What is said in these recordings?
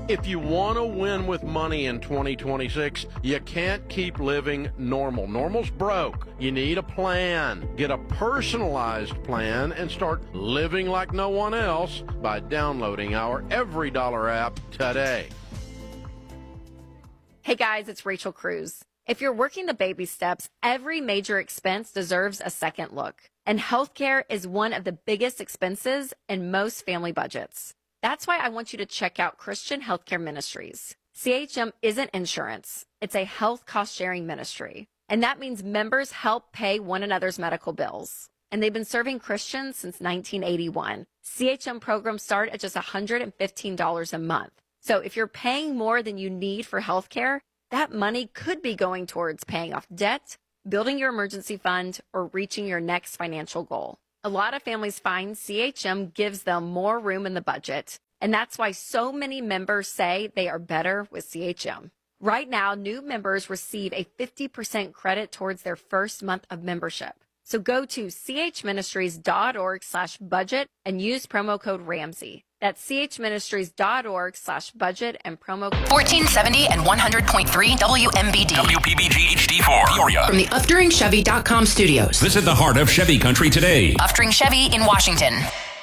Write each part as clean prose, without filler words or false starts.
If you want to win with money in 2026, you can't keep living normal. Normal's broke. You need a plan. Get a personalized plan and start living like no one else by downloading our Every Dollar app today. Hey guys, it's Rachel Cruz. If you're working the baby steps, every major expense deserves a second look. And healthcare is one of the biggest expenses in most family budgets. That's why I want you to check out Christian Healthcare Ministries. CHM isn't insurance. It's a health cost-sharing ministry. And that means members help pay one another's medical bills. And they've been serving Christians since 1981. CHM programs start at just $115 a month. So if you're paying more than you need for healthcare, that money could be going towards paying off debt, building your emergency fund, or reaching your next financial goal. A lot of families find CHM gives them more room in the budget, and that's why so many members say they are better with CHM. Right now, new members receive a 50% credit towards their first month of membership. So go to chministries.org/budget and use promo code Ramsey. That's chministries.org/budget and promo code 1470 and 100.3 WMBD. WPBG HD4 Peoria. From the UpDuringChevy.com studios. This is the heart of Chevy country today. Upduring Chevy in Washington.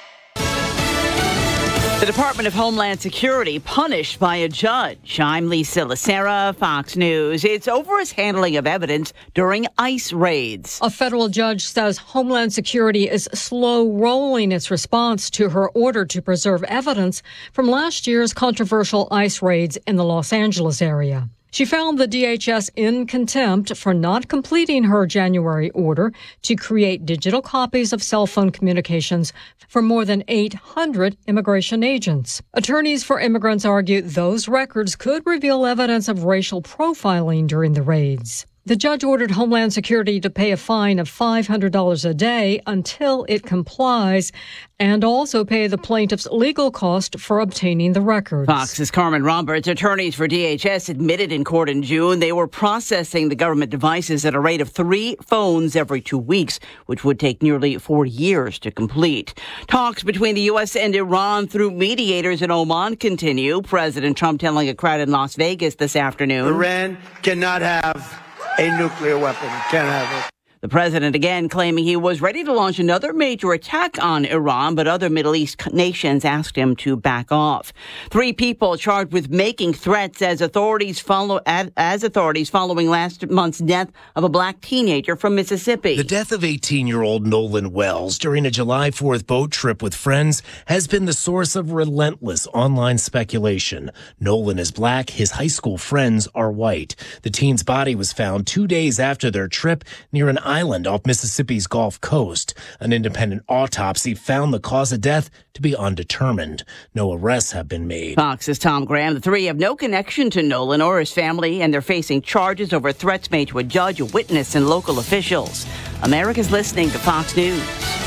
The Department of Homeland Security punished by a judge. I'm Lisa Lacera, Fox News. It's over his handling of evidence during ICE raids. A federal judge says Homeland Security is slow rolling its response to her order to preserve evidence from last year's controversial ICE raids in the Los Angeles area. She found the DHS in contempt for not completing her January order to create digital copies of cell phone communications for more than 800 immigration agents. Attorneys for immigrants argue those records could reveal evidence of racial profiling during the raids. The judge ordered Homeland Security to pay a fine of $500 a day until it complies and also pay the plaintiff's legal cost for obtaining the records. Fox's Carmen Roberts. Attorneys for DHS admitted in court in June they were processing the government devices at a rate of 3 phones every 2 weeks, which would take nearly 4 years to complete. Talks between the U.S. and Iran through mediators in Oman continue. President Trump telling a crowd in Las Vegas this afternoon. Iran cannot have a nuclear weapon. Can't have it. The president again claiming he was ready to launch another major attack on Iran, but other Middle East nations asked him to back off. 3 people charged with making threats as authorities following last month's death of a black teenager from Mississippi. The death of 18-year-old Nolan Wells during a July 4th boat trip with friends has been the source of relentless online speculation. Nolan is black. His high school friends are white. The teen's body was found 2 days after their trip near an island off Mississippi's Gulf Coast. An independent autopsy found the cause of death to be undetermined. No arrests have been made. Fox's Tom Graham. The 3 have no connection to Nolan or his family, and they're facing charges over threats made to a judge, a witness, and local officials. America's listening to Fox News.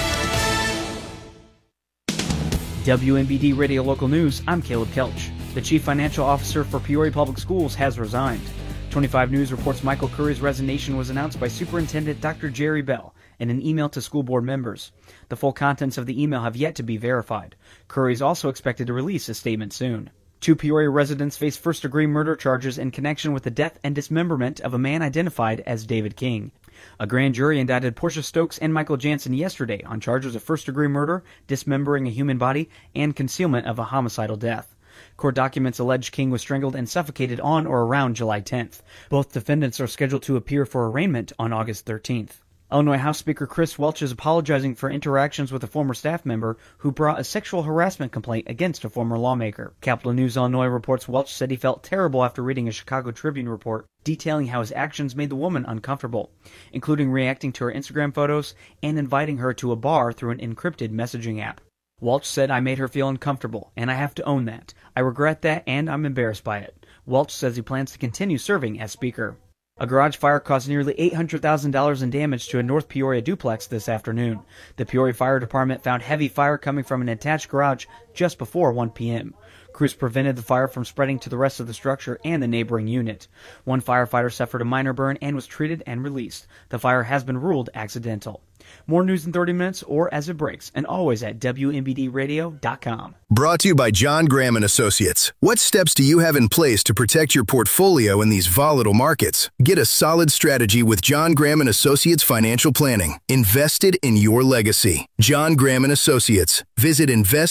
WMBD Radio Local News, I'm Caleb Kelch. The Chief Financial Officer for Peoria Public Schools has resigned. 25 News reports Michael Curry's resignation was announced by Superintendent Dr. Jerry Bell in an email to school board members. The full contents of the email have yet to be verified. Curry is also expected to release a statement soon. 2 Peoria residents face first-degree murder charges in connection with the death and dismemberment of a man identified as David King. A grand jury indicted Portia Stokes and Michael Jansen yesterday on charges of first-degree murder, dismembering a human body, and concealment of a homicidal death. Court documents allege King was strangled and suffocated on or around July 10th. Both defendants are scheduled to appear for arraignment on August 13th. Illinois House Speaker Chris Welch is apologizing for interactions with a former staff member who brought a sexual harassment complaint against a former lawmaker. Capital News Illinois reports Welch said he felt terrible after reading a Chicago Tribune report detailing how his actions made the woman uncomfortable, including reacting to her Instagram photos and inviting her to a bar through an encrypted messaging app. Welch said, "I made her feel uncomfortable, and I have to own that. I regret that, and I'm embarrassed by it." Welch says he plans to continue serving as Speaker. A garage fire caused nearly $800,000 in damage to a North Peoria duplex this afternoon. The Peoria Fire Department found heavy fire coming from an attached garage just before 1 p.m. Crews prevented the fire from spreading to the rest of the structure and the neighboring unit. One firefighter suffered a minor burn and was treated and released. The fire has been ruled accidental. More news in 30 minutes or as it breaks, and always at WMBDradio.com. Brought to you by John Graham & Associates. What steps do you have in place to protect your portfolio in these volatile markets? Get a solid strategy with John Graham & Associates Financial Planning. Invested in your legacy. John Graham & Associates. Visit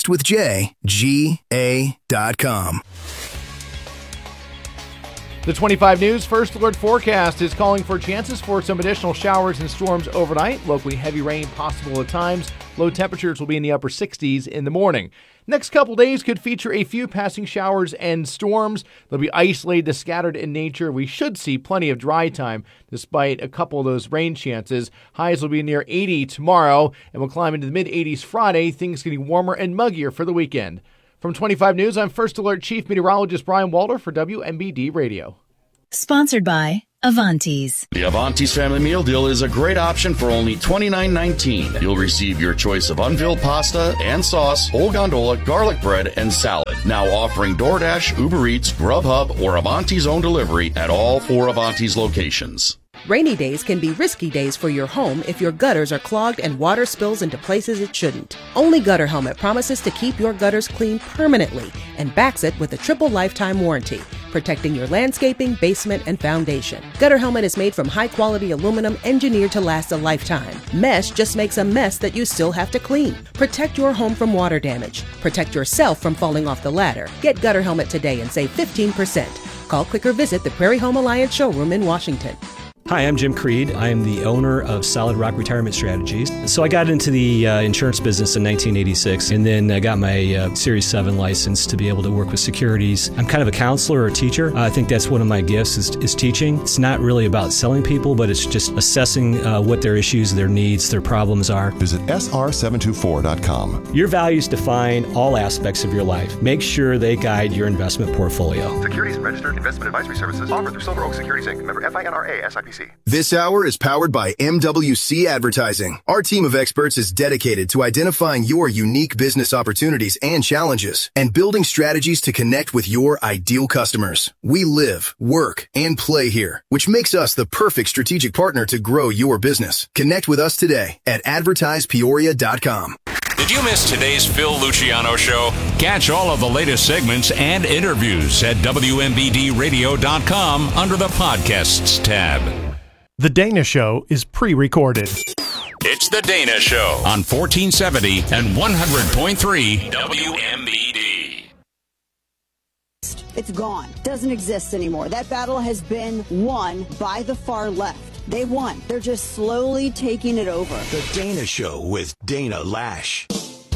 investwithjga.com. The 25 News First Alert forecast is calling for chances for some additional showers and storms overnight. Locally heavy rain possible at times. Low temperatures will be in the upper 60s in the morning. Next couple days could feature a few passing showers and storms. They'll be isolated to scattered in nature. We should see plenty of dry time despite a couple of those rain chances. Highs will be near 80 tomorrow and will climb into the mid-80s Friday. Things getting warmer and muggier for the weekend. From 25 News, I'm First Alert Chief Meteorologist Brian Walter for WMBD Radio. Sponsored by Avanti's. The Avanti's Family Meal Deal is a great option for only $29.19. You'll receive your choice of unfilled pasta and sauce, whole gondola, garlic bread, and salad. Now offering DoorDash, Uber Eats, Grubhub, or Avanti's own delivery at all 4 Avanti's locations. Rainy days can be risky days for your home if your gutters are clogged and water spills into places it shouldn't. Only Gutter Helmet promises to keep your gutters clean permanently and backs it with a triple lifetime warranty, protecting your landscaping, basement, and foundation. Gutter Helmet is made from high-quality aluminum engineered to last a lifetime. Mesh just makes a mess that you still have to clean. Protect your home from water damage. Protect yourself from falling off the ladder. Get Gutter Helmet today and save 15%. Call, click, or visit the Prairie Home Alliance showroom in Washington. Hi, I'm Jim Creed. I'm the owner of Solid Rock Retirement Strategies. So I got into the insurance business in 1986, and then I got my Series 7 license to be able to work with securities. I'm kind of a counselor or teacher. I think that's one of my gifts is teaching. It's not really about selling people, but it's just assessing what their issues, their needs, their problems are. Visit sr724.com. Your values define all aspects of your life. Make sure they guide your investment portfolio. Securities and registered investment advisory services offered through Silver Oak Securities Inc. Member FINRA SIPC. This hour is powered by MWC Advertising. Our team of experts is dedicated to identifying your unique business opportunities and challenges and building strategies to connect with your ideal customers. We live, work, and play here, which makes us the perfect strategic partner to grow your business. Connect with us today at advertisepeoria.com. Did you miss today's Phil Luciano Show? Catch all of the latest segments and interviews at WMBDradio.com under the Podcasts tab. The Dana Show is pre-recorded. It's The Dana Show on 1470 and 100.3 WMBD. It's gone. Doesn't exist anymore. That battle has been won by the far left. They won. They're just slowly taking it over. The Dana Show with Dana Lash.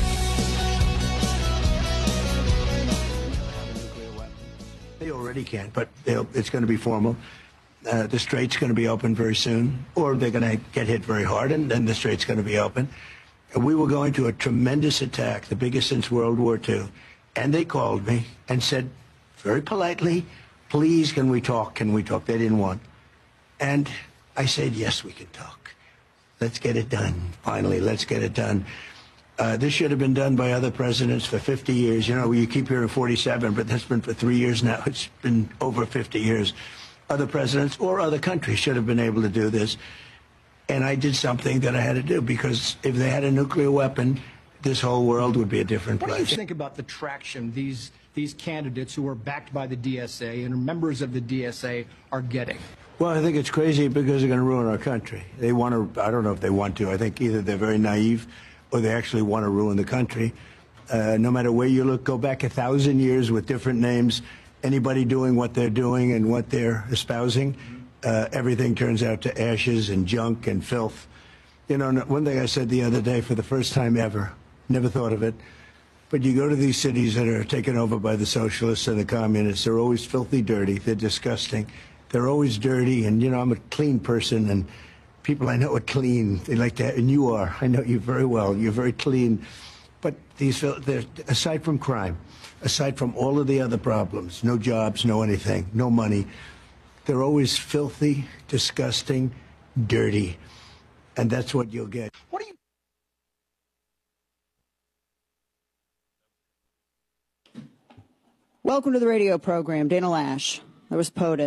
They already can, but it's going to be formal. The strait's going to be open very soon, or they're going to get hit very hard, and then the strait's going to be open. And we were going to a tremendous attack, the biggest since World War II. And they called me and said, very politely, please, can we talk? Can we talk? They didn't want. And I said, yes, we can talk. Let's get it done. Finally, let's get it done. This should have been done by other presidents for 50 years. You know, you keep hearing 47, but that's been for 3 years now. It's been over 50 years. Other presidents or other countries should have been able to do this. And I did something that I had to do, because if they had a nuclear weapon, this whole world would be a different place. What do you think about the traction these candidates who are backed by the DSA and are members of the DSA are getting? Well, I think it's crazy because they're going to ruin our country. They want to, I don't know if they want to. I think either they're very naive or they actually want to ruin the country. No matter where you look, go back 1,000 years with different names, anybody doing what they're doing and what they're espousing, everything turns out to ashes and junk and filth. You know, one thing I said the other day for the first time ever, never thought of it, but you go to these cities that are taken over by the socialists and the communists, they're always filthy dirty, they're disgusting, they're always dirty, and, you know, I'm a clean person, and people I know are clean, they like that, and you are, I know you very well, you're very clean, but they're, aside from crime, aside from all of the other problems, no jobs, no anything, no money, they're always filthy, disgusting, dirty. And that's what you'll get. What do you... Welcome to the radio program, Dana Lash. That was POTUS.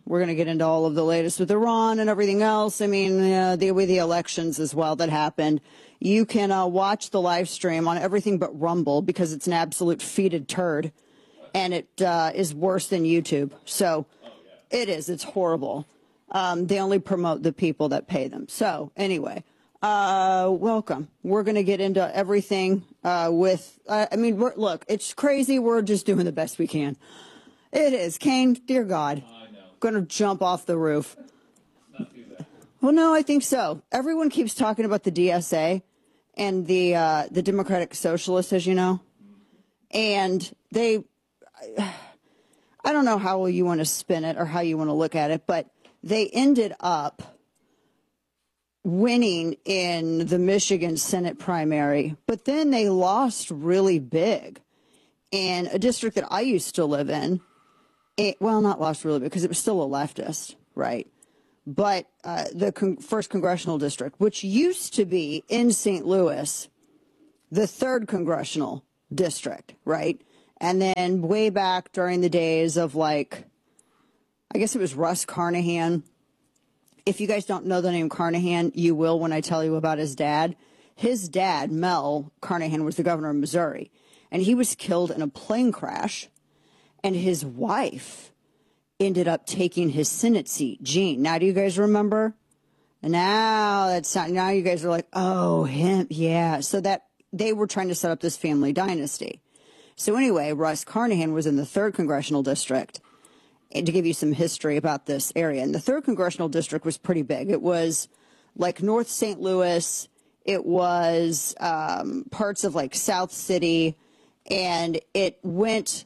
we're going to get into all of the latest with Iran and everything else. I mean, with the elections as well that happened. You can watch the live stream on everything but Rumble because it's an absolute fetid turd, and it is worse than YouTube. So it is. It's horrible. They only promote the people that pay them. So anyway, welcome. We're going to get into everything look, it's crazy. We're just doing the best we can. It is. Kane, dear God, going to jump off the roof. Well, no, I think so. Everyone keeps talking about the DSA and the Democratic Socialists, as you know. And I don't know how you want to spin it or how you want to look at it, but they ended up winning in the Michigan Senate primary, but then they lost really big in a district that I used to live in. Not lost really big because it was still a leftist, right? But the first congressional district, which used to be in St. Louis, the third congressional district, right? And then way back during the days of I guess it was Russ Carnahan. If you guys don't know the name Carnahan, you will when I tell you about his dad. His dad, Mel Carnahan, was the governor of Missouri, and he was killed in a plane crash, and his wife ended up taking his Senate seat, Jean. Now, do you guys remember? And now you guys are like, oh, him, yeah. So that they were trying to set up this family dynasty. So anyway, Russ Carnahan was in the 3rd Congressional District. And to give you some history about this area, and the 3rd Congressional District was pretty big. It was like North St. Louis. It was parts of South City. And it went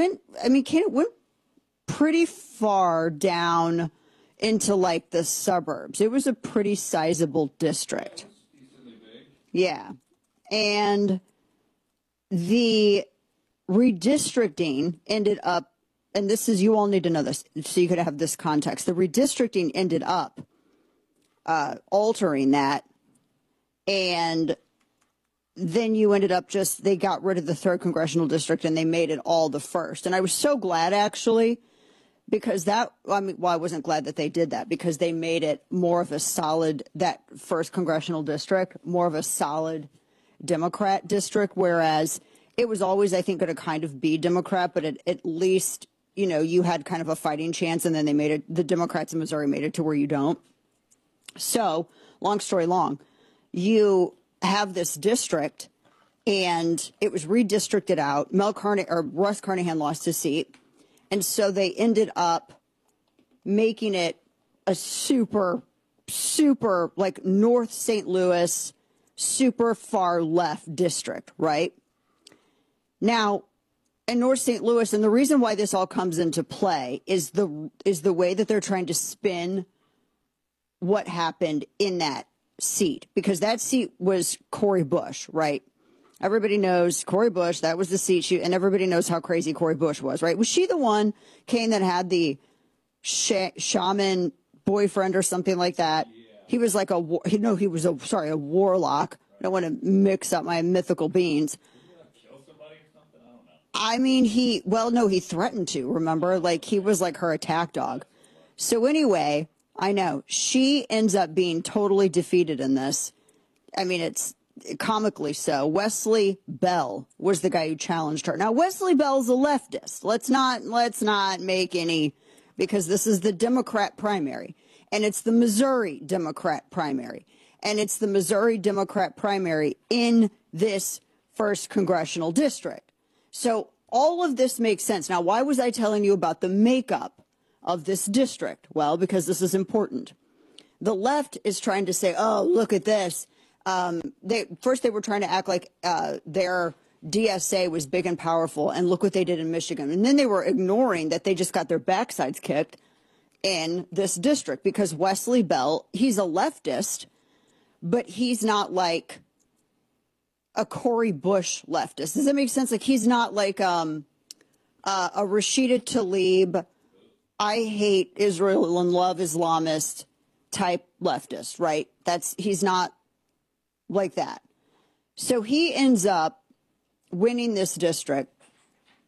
pretty far down into the suburbs. It was a pretty sizable district. Yeah. And the redistricting ended up, and this is, you all need to know this so you could have this context. The redistricting ended up altering that, and then you ended up they got rid of the 3rd Congressional District and they made it all the 1st. And I was so glad, actually, because I wasn't glad that they did that, because they made it more of a solid, that 1st Congressional District, more of a solid Democrat district, whereas it was always, I think, going to kind of be Democrat, but at least, you had kind of a fighting chance, and then they made it, the Democrats in Missouri made it to where you don't. So, long story long, you have this district, and it was redistricted out. Russ Carnahan lost his seat, and so they ended up making it a super North St. Louis, super far left district, right? Now, in North St. Louis, and the reason why this all comes into play is the way that they're trying to spin what happened in that seat, because that seat was Cori Bush, right? Everybody knows Cori Bush. That was the seat and everybody knows how crazy Cori Bush was, right? Was she the one, Kane, that had the shaman boyfriend or something like that? Yeah. He was like a warlock. I don't want to mix up my mythical beans. I mean, he threatened to, remember? He was her attack dog. So anyway, I know, she ends up being totally defeated in this. I mean, it's comically so. Wesley Bell was the guy who challenged her. Now, Wesley Bell's a leftist. Let's not make any, because this is the Democrat primary, and it's the Missouri Democrat primary, and it's the Missouri Democrat primary in this 1st Congressional District. So all of this makes sense. Now, why was I telling you about the makeup of this district? Well, because this is important. The left is trying to say, oh, look at this. They were trying to act like their DSA was big and powerful, and look what they did in Michigan. And then they were ignoring that they just got their backsides kicked in this district, because Wesley Bell, he's a leftist, but he's not like a Cori Bush leftist. Does that make sense? He's not like a Rashida Tlaib, I hate Israel and love Islamist type leftist, right? He's not like that. So he ends up winning this district,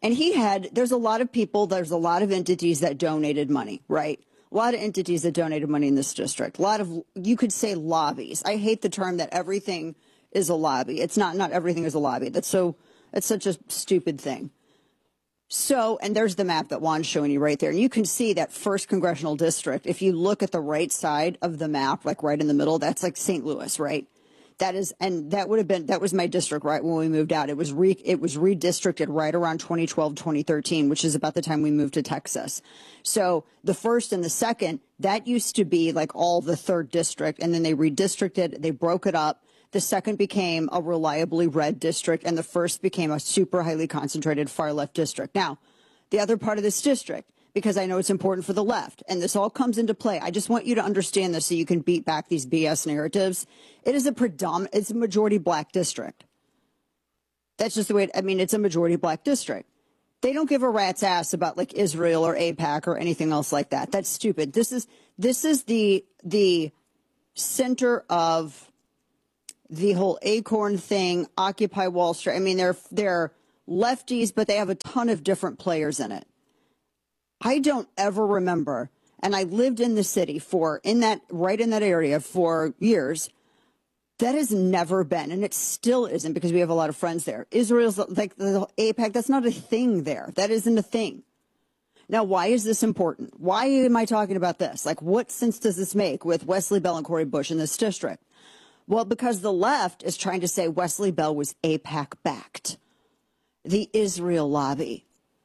And there's a lot of people, there's a lot of entities that donated money, right? A lot of entities that donated money in this district. A lot of, you could say lobbies. I hate the term that everything is a lobby. It's not everything is a lobby. That's such a stupid thing. So, and there's the map that Juan's showing you right there. And you can see that 1st Congressional District. If you look at the right side of the map, like right in the middle, that's like St. Louis, right? That was my district right when we moved out. It was redistricted right around 2012, 2013, which is about the time we moved to Texas. So the 1st and the 2nd, that used to be like all the 3rd district. And then they redistricted, they broke it up. The 2nd became a reliably red district, and the 1st became a super highly concentrated far left district. Now, the other part of this district, because I know it's important for the left, and this all comes into play. I just want you to understand this so you can beat back these BS narratives. It's a majority black district. That's just the way, it's a majority black district. They don't give a rat's ass about like Israel or AIPAC or anything else like that. That's stupid. This is the center of the whole Acorn thing, Occupy Wall Street. They're lefties, but they have a ton of different players in it. I don't ever remember, and I lived in the city right in that area for years. That has never been, and it still isn't because we have a lot of friends there. Israel's like the AIPAC, that's not a thing there. That isn't a thing. Now, why is this important? Why am I talking about this? Like, what sense does this make with Wesley Bell and Cori Bush in this district? Well, because the left is trying to say Wesley Bell was AIPAC-backed. The Israel lobby.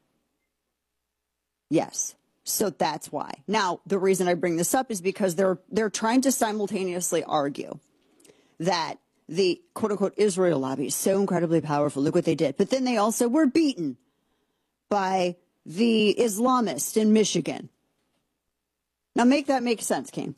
Yes. So that's why. Now, the reason I bring this up is because they're trying to simultaneously argue that the quote-unquote Israel lobby is so incredibly powerful. Look what they did. But then they also were beaten by the Islamists in Michigan. Now, make that make sense, King.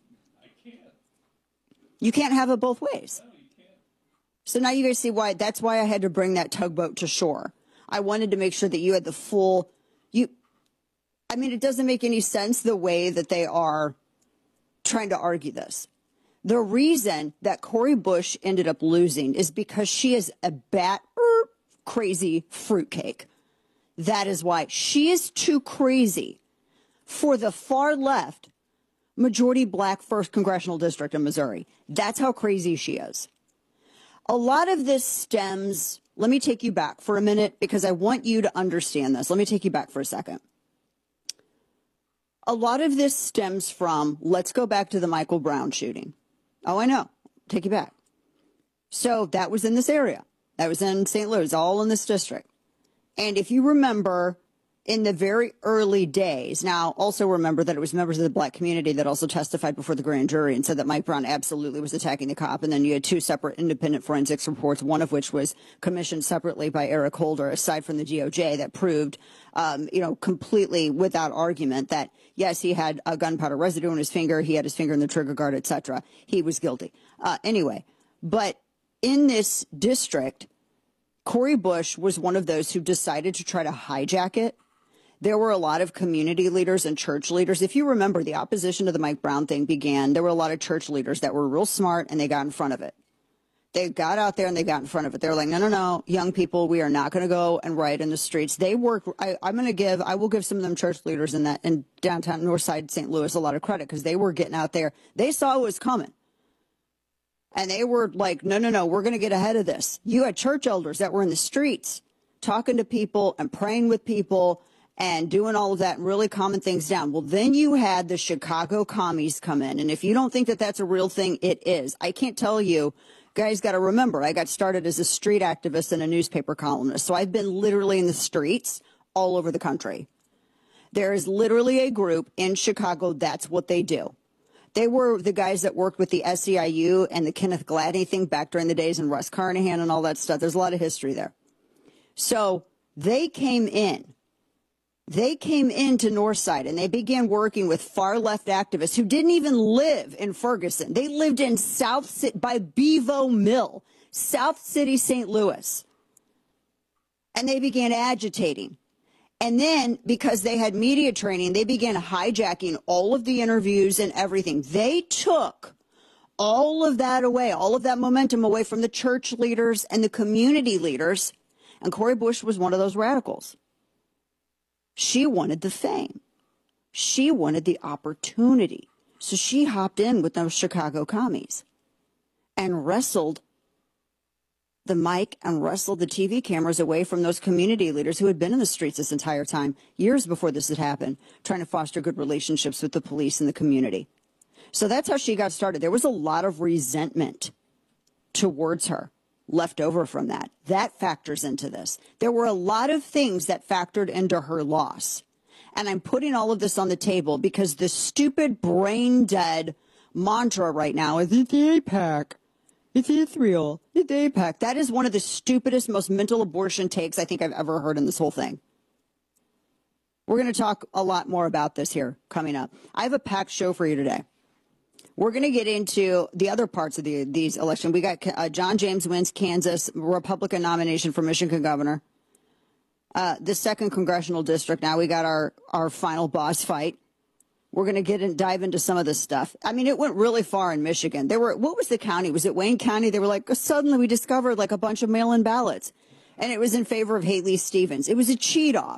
You can't have it both ways. No, you can't. So now you guys see why. That's why I had to bring that tugboat to shore. I wanted to make sure that you had the full. It doesn't make any sense the way that they are trying to argue this. The reason that Cori Bush ended up losing is because she is a crazy fruitcake. That is why she is too crazy for the far left. Majority black 1st Congressional District in Missouri. That's how crazy she is. A lot of this stems, let me take you back for a minute because I want you to understand this. Let me take you back for a second. A lot of this stems from, let's go back to the Michael Brown shooting. Oh, I know. Take you back. So that was in this area. That was in St. Louis, all in this district. And if you remember, in the very early days, now also remember that it was members of the black community that also testified before the grand jury and said that Mike Brown absolutely was attacking the cop. And then you had 2 separate independent forensics reports, one of which was commissioned separately by Eric Holder, aside from the DOJ, that proved, completely without argument that, yes, he had a gunpowder residue on his finger. He had his finger in the trigger guard, etc. He was guilty. Anyway, but in this district, Cori Bush was one of those who decided to try to hijack it. There were a lot of community leaders and church leaders. If you remember, the opposition to the Mike Brown thing began. There were a lot of church leaders that were real smart, and they got in front of it. They got out there and they got in front of it. They were like, no, young people, we are not going to go and riot in the streets. They work. I will give some of them church leaders in downtown Northside St. Louis a lot of credit because they were getting out there. They saw it was coming. And they were like, no, we're going to get ahead of this. You had church elders that were in the streets talking to people and praying with people and doing all of that and really calming things down. Well, then you had the Chicago commies come in. And if you don't think that that's a real thing, it is. I can't tell you. Guys got to remember, I got started as a street activist and a newspaper columnist. So I've been literally in the streets all over the country. There is literally a group in Chicago. That's what they do. They were the guys that worked with the SEIU and the Kenneth Gladney thing back during the days and Russ Carnahan and all that stuff. There's a lot of history there. So they came in. They came into Northside and they began working with far left activists who didn't even live in Ferguson. They lived in by Bevo Mill, South City, St. Louis. And they began agitating. And then because they had media training, they began hijacking all of the interviews and everything. They took all of that away, all of that momentum away from the church leaders and the community leaders. And Cori Bush was one of those radicals. She wanted the fame. She wanted the opportunity. So she hopped in with those Chicago commies and wrestled the mic and wrestled the TV cameras away from those community leaders who had been in the streets this entire time, years before this had happened, trying to foster good relationships with the police and the community. So that's how she got started. There was a lot of resentment towards her left over from that. That factors into this. There were a lot of things that factored into her loss. And I'm putting all of this on the table because the stupid brain dead mantra right now is it's the AIPAC. It's Israel. It's AIPAC. That is one of the stupidest, most mental abortion takes I think I've ever heard in this whole thing. We're going to talk a lot more about this here coming up. I have a packed show for you today. We're going to get into the other parts of these elections. We got John James wins Kansas, Republican nomination for Michigan governor. The 2nd congressional district. Now we got our final boss fight. We're going to dive into some of this stuff. I mean, it went really far in Michigan. What was the county? Was it Wayne County? They were like, suddenly we discovered like a bunch of mail-in ballots. And it was in favor of Haley Stevens. It was a cheat-off.